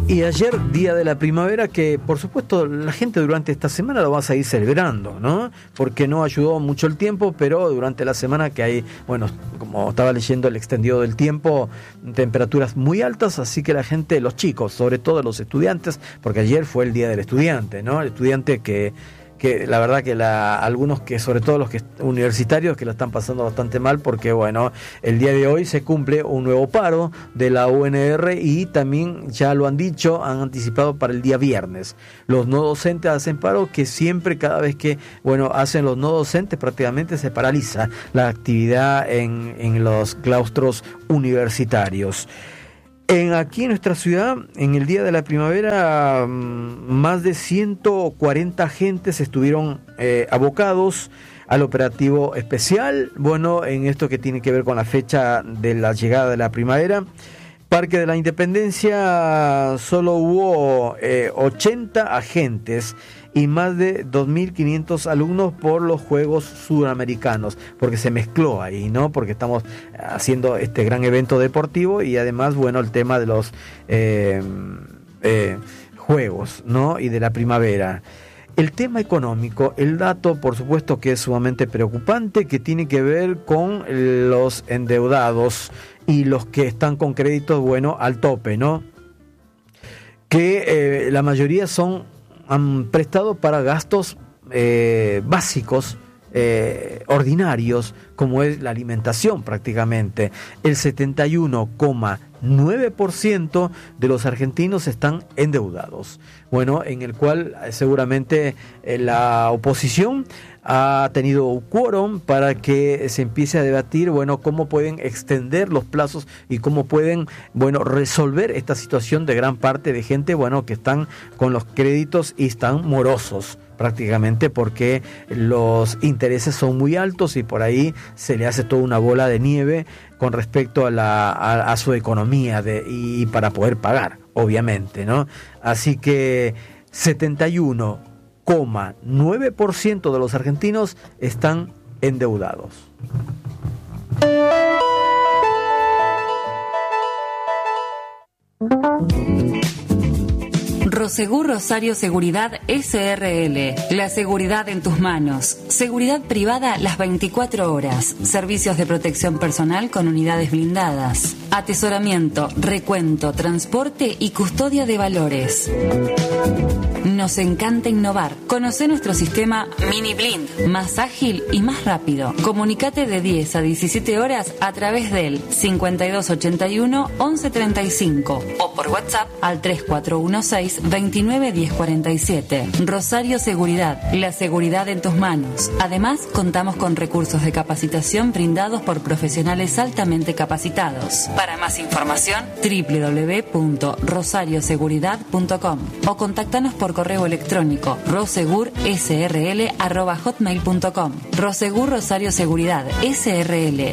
Y ayer, Día de la Primavera, que por supuesto la gente durante esta semana lo va a seguir celebrando, ¿no? Porque no ayudó mucho el tiempo, pero durante la semana que hay, bueno, como estaba leyendo el extendido del tiempo, temperaturas muy altas, así que la gente, los chicos, sobre todo los estudiantes, porque ayer fue el Día del Estudiante, ¿no? El estudiante que la verdad que algunos que, sobre todo los que universitarios, que lo están pasando bastante mal, porque bueno, el día de hoy se cumple un nuevo paro de la UNR y también ya lo han dicho, han anticipado para el día viernes. Los no docentes hacen paro, que siempre, cada vez que bueno hacen los no docentes, prácticamente se paraliza la actividad en los claustros universitarios. Aquí en nuestra ciudad, en el Día de la Primavera, más de 140 agentes estuvieron abocados al operativo especial, bueno, en esto que tiene que ver con la fecha de la llegada de la primavera. Parque de la Independencia solo hubo 80 agentes y más de 2.500 alumnos por los Juegos Sudamericanos, porque se mezcló ahí, ¿no? Porque estamos haciendo este gran evento deportivo y además, bueno, el tema de los Juegos, ¿no? Y de la primavera. El tema económico, el dato, por supuesto, que es sumamente preocupante, que tiene que ver con los endeudados y los que están con créditos, bueno, al tope, ¿no? Que la mayoría han prestado para gastos básicos, ordinarios, como es la alimentación prácticamente. El 71,9% de los argentinos están endeudados. Bueno, en el cual seguramente la oposición ha tenido un quórum para que se empiece a debatir, bueno, cómo pueden extender los plazos y cómo pueden, bueno, resolver esta situación de gran parte de gente, bueno, que están con los créditos y están morosos prácticamente, porque los intereses son muy altos y por ahí se le hace toda una bola de nieve con respecto a su economía y para poder pagar, obviamente, ¿no? Así que 71,9% de los argentinos están endeudados. Prosegur Rosario Seguridad SRL. La seguridad en tus manos. Seguridad privada las 24 horas. Servicios de protección personal con unidades blindadas. Atesoramiento, recuento, transporte y custodia de valores. Nos encanta innovar. Conoce nuestro sistema Mini Blind, más ágil y más rápido. Comunicate de 10 a 17 horas a través del 5281 1135 o por WhatsApp al 3416 29 1047. Rosario Seguridad, la seguridad en tus manos. Además, contamos con recursos de capacitación brindados por profesionales altamente capacitados. Para más información, www.rosarioseguridad.com o contáctanos por correo electrónico rosegursrl@hotmail.com. Rosegur Rosario Seguridad SRL.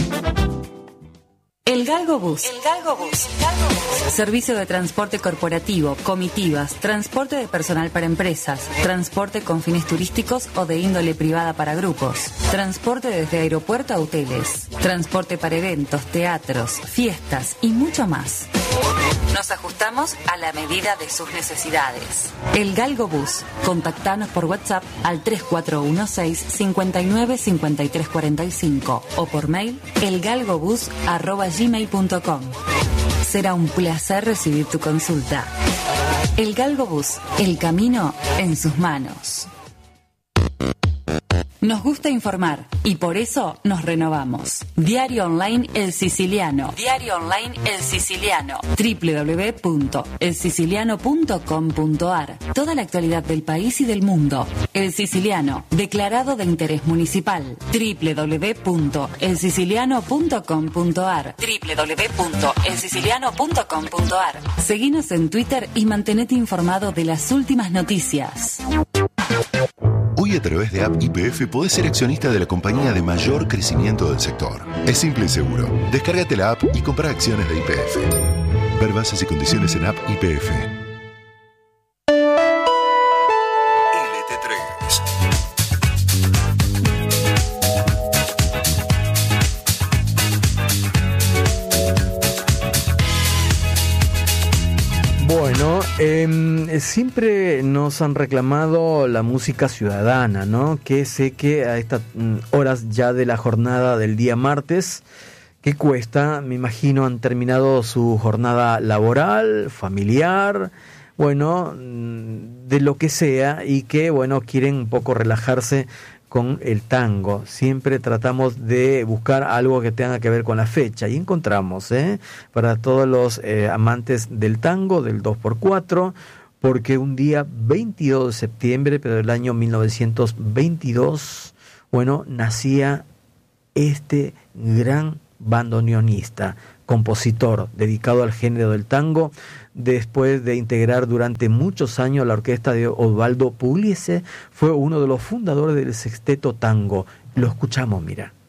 El Galgo Bus. Servicio de transporte corporativo, comitivas, transporte de personal para empresas, transporte con fines turísticos o de índole privada para grupos, transporte desde aeropuerto a hoteles, transporte para eventos, teatros, fiestas y mucho más. Nos ajustamos a la medida de sus necesidades. El Galgo Bus. Contactanos por WhatsApp al 3416 59 53 45 o por mail elgalgobus@gmail.com. Será un placer recibir tu consulta. El Galgo Bus. El camino en sus manos. Nos gusta informar y por eso nos renovamos. Diario Online El Siciliano. Diario Online El Siciliano. www.elsiciliano.com.ar. Toda la actualidad del país y del mundo. El Siciliano, declarado de interés municipal. www.elsiciliano.com.ar. www.elsiciliano.com.ar. Seguinos en Twitter y mantenete informado de las últimas noticias. Hoy a través de App YPF podés ser accionista de la compañía de mayor crecimiento del sector. Es simple y seguro. Descárgate la app y compra acciones de YPF. Ver bases y condiciones en App YPF. Bueno, siempre nos han reclamado la música ciudadana, ¿no? Que sé que a estas horas ya de la jornada del día martes, que cuesta, me imagino, han terminado su jornada laboral, familiar, bueno, de lo que sea, y que, bueno, quieren un poco relajarse con el tango. Siempre tratamos de buscar algo que tenga que ver con la fecha y encontramos, para todos los amantes del tango, del 2x4, porque un día 22 de septiembre, pero del año 1922, bueno, nacía este gran bandoneonista, compositor dedicado al género del tango, después de integrar durante muchos años la orquesta de Osvaldo Pugliese. Fue uno de los fundadores del sexteto tango. Lo escuchamos, mira.